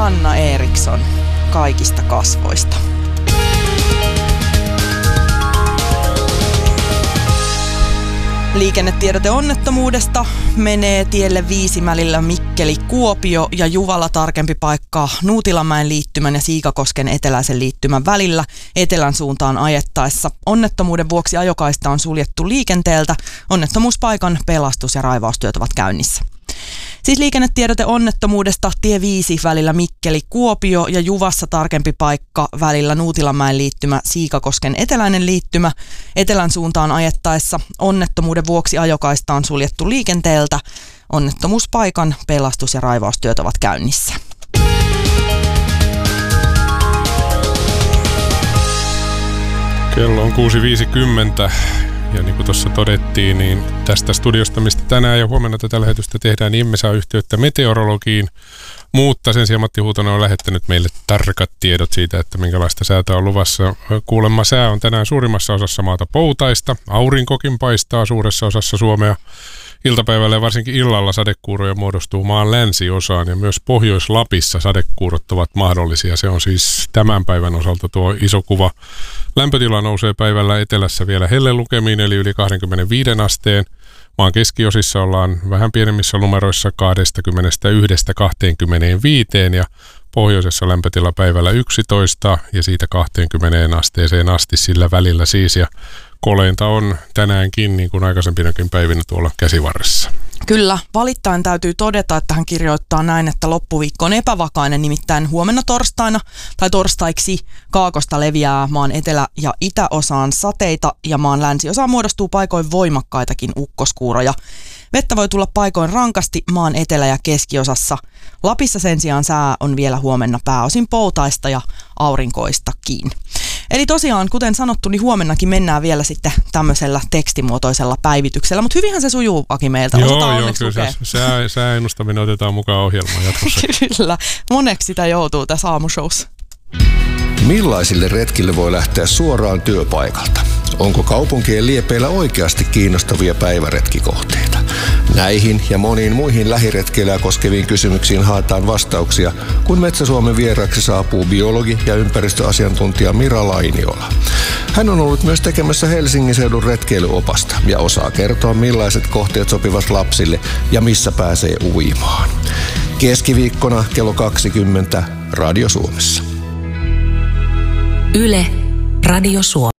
Anna Eriksson Kaikista kasvoista. Liikennetiedote onnettomuudesta menee tielle 5 välillä Mikkeli-Kuopio ja Juvalla tarkempi paikka Nuutilanmäen liittymän ja Siikakosken eteläisen liittymän välillä etelän suuntaan ajettaessa. Onnettomuuden vuoksi ajokaista on suljettu liikenteeltä. Onnettomuuspaikan pelastus- ja raivaustyöt ovat käynnissä. Siis liikennetiedote onnettomuudesta tie 5 välillä Mikkeli-Kuopio ja Juvassa tarkempi paikka välillä Nuutilanmäen liittymä Siikakosken eteläinen liittymä etelän suuntaan ajettaessa. Onnettomuuden vuoksi ajokaista on suljettu liikenteeltä. Onnettomuuspaikan pelastus- ja raivaustyöt ovat käynnissä. Kello on 6.50. Ja niin kuin tuossa todettiin, niin tästä studiosta, mistä tänään ja huomenna tätä lähetystä tehdään, niin emme saa yhteyttä meteorologiin. Mutta sen sijaan Matti Huutonen on lähettänyt meille tarkat tiedot siitä, että minkälaista säätä on luvassa. Kuulemma sää on tänään suurimmassa osassa maata poutaista. Aurinkokin paistaa suuressa osassa Suomea. Iltapäivällä ja varsinkin illalla sadekuuroja muodostuu maan länsiosaan ja myös Pohjois-Lapissa sadekuurot ovat mahdollisia. Se on siis tämän päivän osalta tuo iso kuva. Lämpötila nousee päivällä etelässä vielä hellelukemiin eli yli 25 asteen. Maan keskiosissa ollaan vähän pienemmissä numeroissa 21-25 ja pohjoisessa lämpötila päivällä 11 ja siitä 20 asteeseen asti sillä välillä siis. Ja koleinta on tänäänkin niin kuin aikaisempinakin päivinä tuolla käsivarressa. Kyllä, valittain täytyy todeta, että hän kirjoittaa näin, että loppuviikko on epävakainen, nimittäin huomenna torstaina tai torstaiksi kaakosta leviää maan etelä- ja itäosaan sateita ja maan länsiosaan muodostuu paikoin voimakkaitakin ukkoskuuroja. Vettä voi tulla paikoin rankasti maan etelä- ja keskiosassa. Lapissa sen sijaan sää on vielä huomenna pääosin poutaista ja aurinkoistakin. Eli tosiaan, kuten sanottu, niin huomennakin mennään vielä sitten tämmöisellä tekstimuotoisella päivityksellä, mutta hyvinhän se sujuu meiltä. Joo, kyllä sääennustaminen otetaan mukaan ohjelmaan jatkossa. Kyllä, moneksi sitä joutuu tässä aamushowssa. Millaisille retkille voi lähteä suoraan työpaikalta? Onko kaupunkien liepeillä oikeasti kiinnostavia päiväretkikohteita? Näihin ja moniin muihin lähiretkeilyä koskeviin kysymyksiin haetaan vastauksia, kun Metsä-Suomen vieraaksi saapuu biologi ja ympäristöasiantuntija Mira Lainiola. Hän on ollut myös tekemässä Helsingin seudun retkeilyopasta ja osaa kertoa, millaiset kohteet sopivat lapsille ja missä pääsee uimaan. Keskiviikkona kello 20 Radio Suomessa. Yle, Radio Suomi.